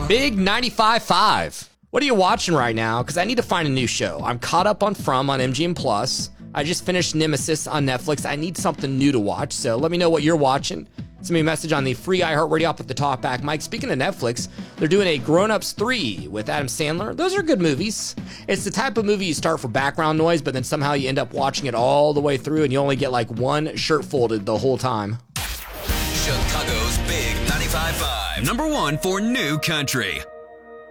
Big 95.5. What are you watching right now? Because I need to find a new show. I'm caught up on From on MGM Plus. I just finished Nemesis on Netflix. I need something new to watch, so let me know what you're watching. Send me a message on the free iHeartRadio app with the talkback. Mike, speaking of Netflix, they're doing a Grown Ups 3 with Adam Sandler. Those are good movies. It's the type of movie you start for background noise, but then somehow you end up watching it all the way through, and you only get like one shirt folded the whole time. Chicago's Big 95.5. #1 for New Country.